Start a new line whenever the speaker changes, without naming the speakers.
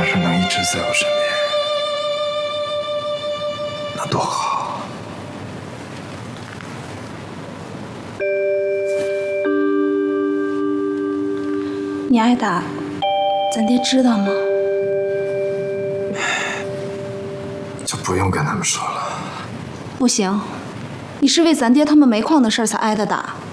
是能一直在我身边，那多好。
你挨打，咱爹知道吗？
就不用跟他们说了。
不行，你是为咱爹他们煤矿的事才挨的打。